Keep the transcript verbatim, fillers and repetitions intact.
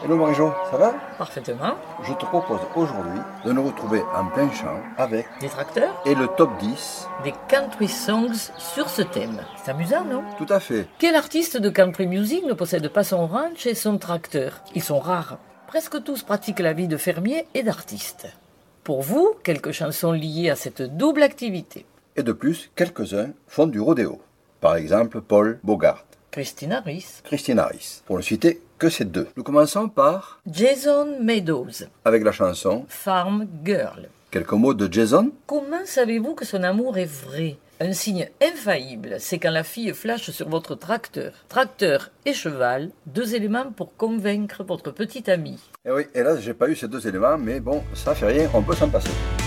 Hello Marie-Jo, ça va? Parfaitement. Je te propose aujourd'hui de nous retrouver en plein champ avec Des tracteurs et le top dix. Des country songs sur ce thème. C'est amusant, non? Tout à fait. Quel artiste de country music ne possède pas son ranch et son tracteur? Ils sont rares. Presque tous pratiquent la vie de fermier et d'artiste. Pour vous, quelques chansons liées à cette double activité. Et de plus, quelques-uns font du rodéo. Par exemple, Paul Bogart, Christina Ricci, Christine Harris, pour ne citer que ces deux. Nous commençons par, Jason Meadows, avec la chanson, Farm Girl. quelques mots de Jason. Comment savez-vous que son amour est vrai? Un signe infaillible, c'est quand la fille flash sur votre tracteur. Tracteur et cheval, deux éléments pour convaincre votre petite amie. Et oui, hélas, j'ai pas eu ces deux éléments, mais bon, ça fait rien, on peut s'en passer.